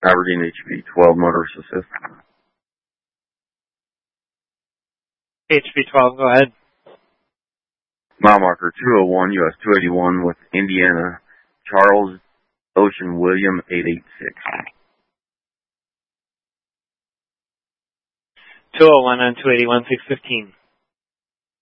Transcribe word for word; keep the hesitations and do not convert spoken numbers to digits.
Aberdeen H V twelve, motorist assist. H V twelve, go ahead. Mile marker two oh one, U S two eighty-one with Indiana, Charles Ocean William eight eight six. two oh one on two eighty-one, six fifteen.